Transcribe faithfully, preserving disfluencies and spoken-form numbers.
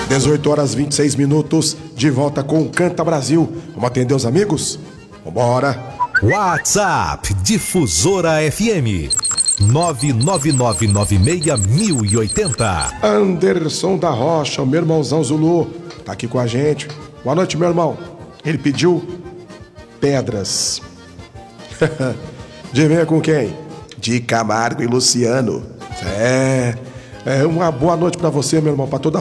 dezoito horas e vinte e seis minutos, de volta com o Canta Brasil. Vamos atender os amigos? Vambora! WhatsApp Difusora F M nove nove nove nove seis mil e oitenta. Anderson da Rocha, o meu irmãozão Zulu, tá aqui com a gente. Boa noite, meu irmão. Ele pediu pedras. Adivinha com quem? De Camargo e Luciano. É, é uma boa noite pra você, meu irmão, pra toda a